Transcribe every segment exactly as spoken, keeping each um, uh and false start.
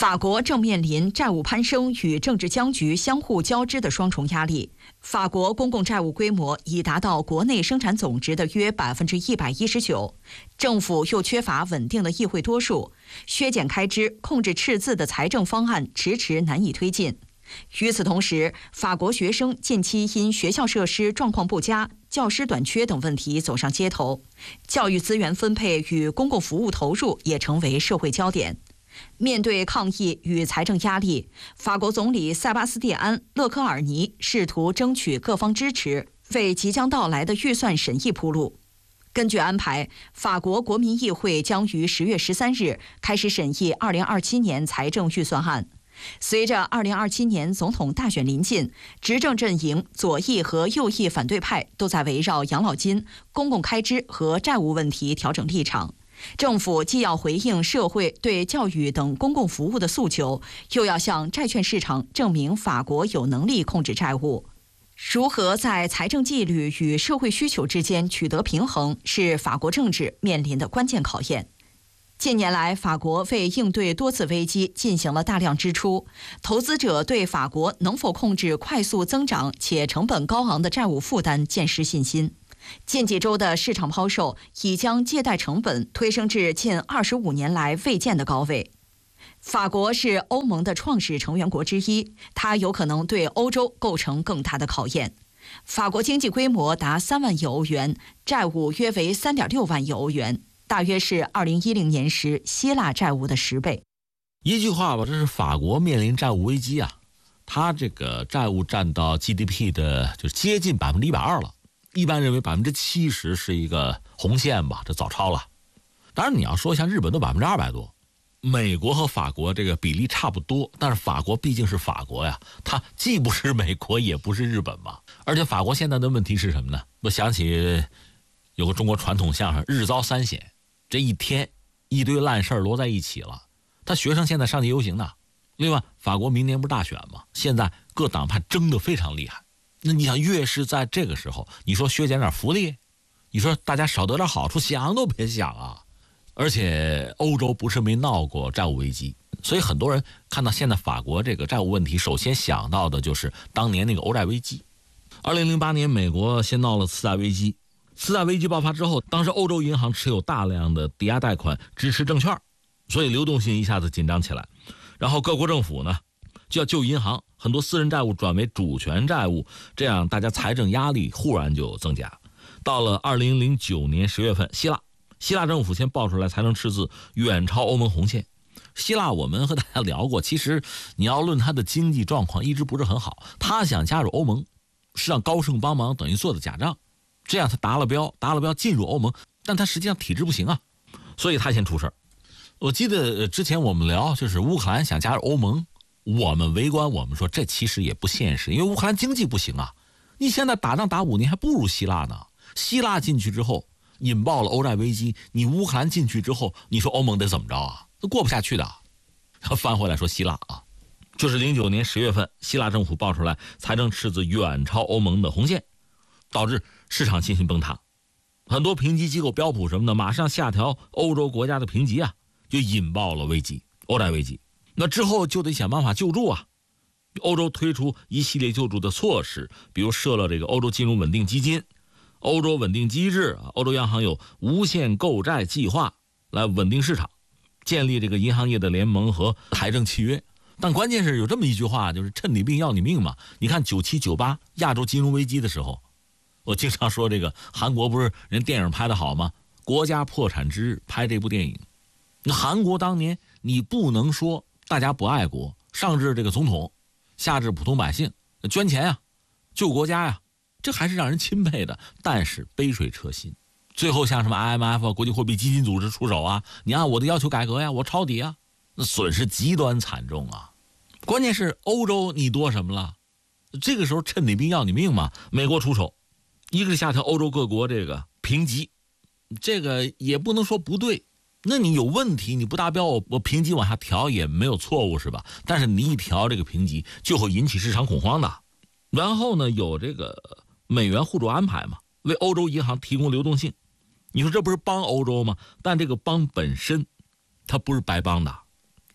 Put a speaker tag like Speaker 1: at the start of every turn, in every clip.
Speaker 1: 法国正面临债务攀升与政治僵局相互交织的双重压力。法国公共债务规模已达到国内生产总值的约百分之一百一十九，政府又缺乏稳定的议会多数，削减开支、控制赤字的财政方案迟迟难以推进。与此同时，法国学生近期因学校设施状况不佳、教师短缺等问题走上街头，教育资源分配与公共服务投入也成为社会焦点。面对抗议与财政压力，法国总理塞巴斯蒂安·勒科尔尼试图争取各方支持，为即将到来的预算审议铺路。根据安排，法国国民议会将于十月十三日开始审议二零二七年财政预算案。随着二零二七年总统大选临近，执政阵营左翼和右翼反对派都在围绕养老金、公共开支和债务问题调整立场。政府既要回应社会对教育等公共服务的诉求，又要向债券市场证明法国有能力控制债务。如何在财政纪律与社会需求之间取得平衡，是法国政治面临的关键考验。近年来，法国为应对多次危机进行了大量支出，投资者对法国能否控制快速增长且成本高昂的债务负担渐失信心。近几周的市场抛售已将借贷成本推升至近二十五年来未见的高位。法国是欧盟的创始成员国之一，它有可能对欧洲构成更大的考验。法国经济规模达三万亿欧元，债务约为三点六万亿欧元，大约是二零一零年时希腊债务的十倍。
Speaker 2: 一句话吧，这是法国面临债务危机啊，它这个债务占到 G D P 的就接近百分之一百二了。一般认为百分之七十是一个红线吧，这早超了。当然你要说像日本都百分之二百多，美国和法国这个比例差不多，但是法国毕竟是法国呀，它既不是美国也不是日本嘛。而且法国现在的问题是什么呢？我想起有个中国传统相声日遭三险，这一天一堆烂事儿摞在一起了。他学生现在上街游行呢，另外法国明年不是大选吗？现在各党派争得非常厉害。那你想，越是在这个时候，你说削减点福利，你说大家少得点好处，想都别想啊！而且欧洲不是没闹过债务危机，所以很多人看到现在法国这个债务问题，首先想到的就是当年那个欧债危机。二零零八年，美国先闹了次贷危机，次贷危机爆发之后，当时欧洲银行持有大量的抵押贷款支持证券，所以流动性一下子紧张起来。然后各国政府呢，就要救银行，很多私人债务转为主权债务，这样大家财政压力忽然就增加。到了二零零九年十月份，希腊希腊政府先爆出来财政赤字远超欧盟红线。希腊我们和大家聊过，其实你要论它的经济状况一直不是很好，他想加入欧盟是让高盛帮忙，等于做的假账，这样他达了标达了标进入欧盟，但他实际上体制不行啊，所以他先出事。我记得之前我们聊就是乌克兰想加入欧盟，我们围观我们说这其实也不现实，因为乌克兰经济不行啊，你现在打仗打五年还不如希腊呢。希腊进去之后引爆了欧债危机，你乌克兰进去之后，你说欧盟得怎么着啊？都过不下去的。翻回来说希腊啊，就是零九年十月份，希腊政府爆出来财政赤字远超欧盟的红线，导致市场信心崩塌，很多评级机构标普什么的马上下调欧洲国家的评级啊，就引爆了危机，欧债危机。那之后就得想办法救助啊，欧洲推出一系列救助的措施，比如设了这个欧洲金融稳定基金、欧洲稳定机制，欧洲央行有无限购债计划来稳定市场，建立这个银行业的联盟和财政契约。但关键是有这么一句话，就是趁你病要你命嘛。你看九七九八亚洲金融危机的时候，我经常说这个韩国不是人电影拍得好吗？国家破产之日拍这部电影，那韩国当年你不能说大家不爱国，上至这个总统，下至普通百姓捐钱呀、救国家呀，这还是让人钦佩的。但是杯水车薪，最后像什么 I M F 啊、国际货币基金组织出手啊，你按我的要求改革呀，我抄底啊，那损失极端惨重啊。关键是欧洲你多什么了？这个时候趁你病要你命嘛，美国出手，一个是下调欧洲各国这个评级，这个也不能说不对。那你有问题，你不达标，我评级往下调也没有错误是吧？但是你一调这个评级就会引起市场恐慌的。然后呢，有这个美元互助安排嘛，为欧洲银行提供流动性。你说这不是帮欧洲吗？但这个帮本身它不是白帮的，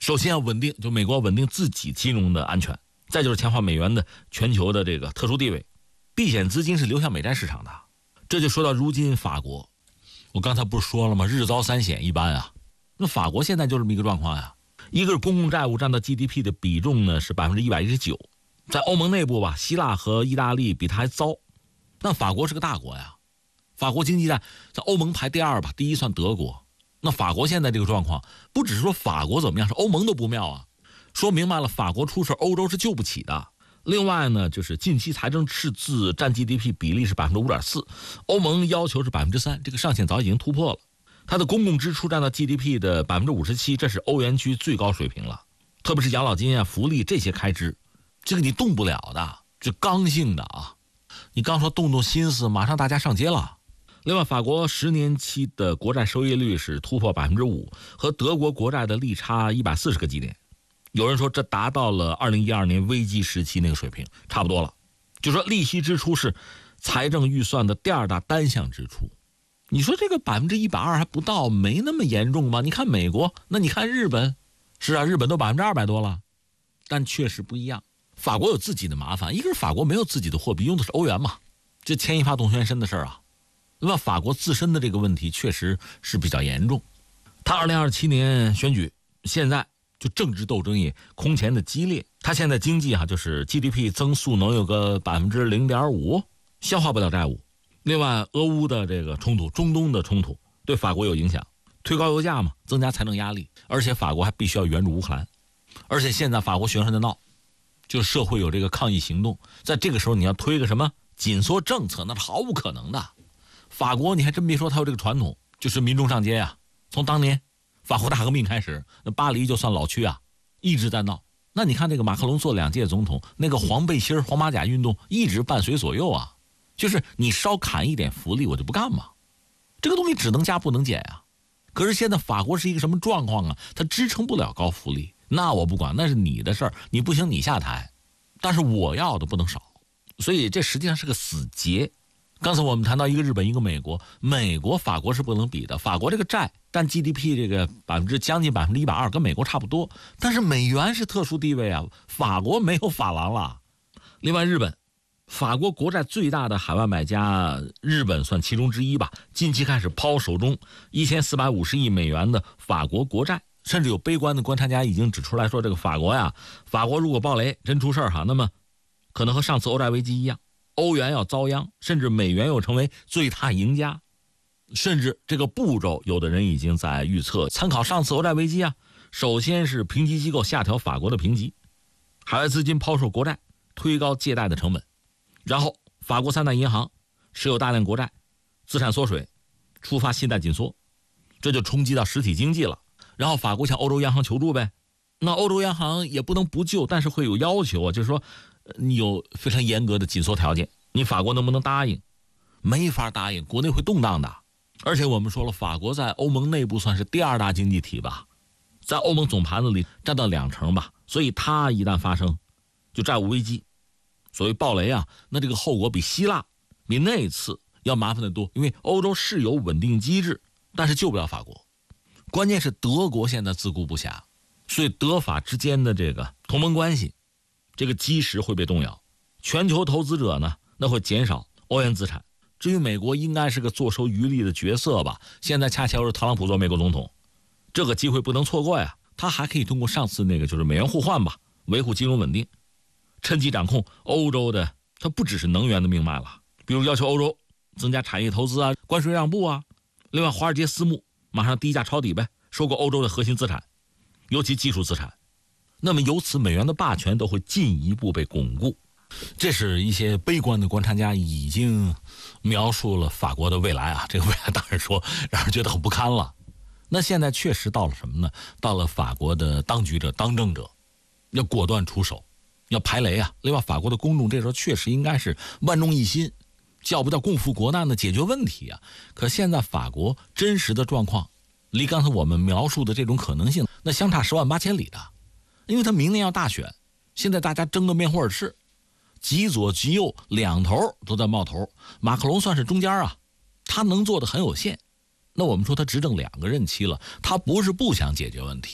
Speaker 2: 首先要稳定，就美国稳定自己金融的安全，再就是强化美元的全球的这个特殊地位。避险资金是流向美债市场的，这就说到如今法国，我刚才不是说了吗？日遭三险一般啊。那法国现在就这么一个状况呀，一个是公共债务占到 G D P 的比重呢是百分之一百一十九，在欧盟内部吧，希腊和意大利比它还糟，但法国是个大国呀，法国经济在在欧盟排第二吧，第一算德国。那法国现在这个状况，不只是说法国怎么样，是欧盟都不妙啊。说明白了，法国出事，欧洲是救不起的。另外呢，就是近期财政赤字占 G D P 比例是百分之五点四，欧盟要求是百分之三，这个上限早已经突破了。它的公共支出占到 G D P 的百分之五十七，这是欧元区最高水平了。特别是养老金啊、福利这些开支，这个你动不了的，这刚性的啊。你刚说动动心思，马上大家上街了。另外，法国十年期的国债收益率是突破百分之五，和德国国债的利差一百四十个基点。有人说这达到了二零一二年危机时期那个水平，差不多了。就说利息支出是财政预算的第二大单项支出。你说这个百分之一百二还不到，没那么严重吗？你看美国，那你看日本，是啊，日本都百分之二百多了，但确实不一样。法国有自己的麻烦，一个是法国没有自己的货币，用的是欧元嘛，这牵一发动全身的事儿啊。那么法国自身的这个问题确实是比较严重。他二零二七年选举，现在就政治斗争也空前的激烈。他现在经济哈、啊，就是 G D P 增速能有个百分之零点五，消化不了债务。另外，俄乌的这个冲突，中东的冲突对法国有影响，推高油价嘛，增加财政压力，而且法国还必须要援助乌克兰。而且现在法国学生在闹，就是社会有这个抗议行动，在这个时候你要推个什么紧缩政策，那是毫无可能的。法国你还真别说，他有这个传统，就是民众上街呀、啊。从当年法国大革命开始，那巴黎就算老区啊，一直在闹。那你看这个马克龙做两届总统，那个黄背心黄马甲运动一直伴随左右啊，就是你稍砍一点福利我就不干嘛，这个东西只能加不能减啊。可是现在法国是一个什么状况啊？它支撑不了高福利，那我不管，那是你的事儿，你不行你下台，但是我要的不能少，所以这实际上是个死结。刚才我们谈到一个日本一个美国，美国法国是不能比的，法国这个债占 G D P 这个百分之将近百分之一百二，跟美国差不多，但是美元是特殊地位啊，法国没有法郎了。另外日本，法国国债最大的海外买家日本算其中之一吧，近期开始抛手中一千四百五十亿美元的法国国债，甚至有悲观的观察家已经指出来说，这个法国呀，法国如果暴雷真出事哈，那么可能和上次欧债危机一样，欧元要遭殃，甚至美元又成为最大赢家。甚至这个步骤有的人已经在预测，参考上次欧债危机啊，首先是评级机构下调法国的评级，海外资金抛售国债，推高借贷的成本，然后法国三大银行持有大量国债，资产缩水，触发信贷紧缩，这就冲击到实体经济了。然后法国向欧洲央行求助呗，那欧洲央行也不能不救，但是会有要求啊，就是说你有非常严格的紧缩条件，你法国能不能答应？没法答应，国内会动荡的。而且我们说了，法国在欧盟内部算是第二大经济体吧，在欧盟总盘子里占到两成吧，所以它一旦发生就债务危机，所谓暴雷啊，那这个后果比希腊比那次要麻烦得多。因为欧洲是有稳定机制，但是救不了法国，关键是德国现在自顾不暇，所以德法之间的这个同盟关系这个基石会被动摇，全球投资者呢那会减少欧元资产。至于美国应该是个坐收渔利的角色吧，现在恰巧是特朗普做美国总统，这个机会不能错过呀。他还可以通过上次那个就是美元互换吧，维护金融稳定，趁机掌控欧洲的，它不只是能源的命脉了，比如要求欧洲增加产业投资啊，关税让步啊。另外华尔街私募马上低价抄底呗，收购欧洲的核心资产，尤其技术资产，那么由此美元的霸权都会进一步被巩固。这是一些悲观的观察家已经描述了法国的未来啊，这个未来当然说让人觉得很不堪了。那现在确实到了什么呢？到了法国的当局者当政者要果断出手，要排雷啊。另外法国的公众这时候确实应该是万众一心，叫不叫共赴国难的解决问题啊。可现在法国真实的状况离刚才我们描述的这种可能性那相差十万八千里的，因为他明年要大选，现在大家争得面红耳赤，极左极右两头都在冒头，马克龙算是中间啊，他能做的很有限。那我们说他执政两个任期了，他不是不想解决问题，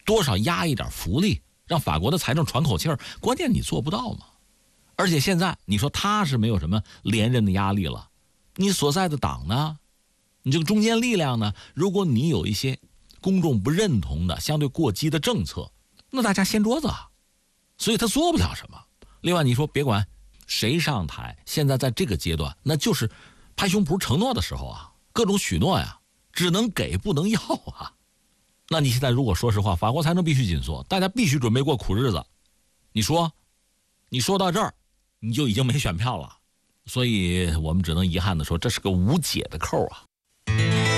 Speaker 2: 多少压一点福利，让法国的财政喘口气儿。关键你做不到嘛。而且现在你说他是没有什么连任的压力了，你所在的党呢，你这个中坚力量呢，如果你有一些公众不认同的相对过激的政策，那大家掀桌子啊，所以他做不了什么。另外你说别管谁上台，现在在这个阶段那就是拍胸脯承诺的时候啊，各种许诺呀，只能给不能要啊。那你现在如果说实话，法国财政必须紧缩，大家必须准备过苦日子，你说你说到这儿你就已经没选票了，所以我们只能遗憾的说这是个无解的扣啊。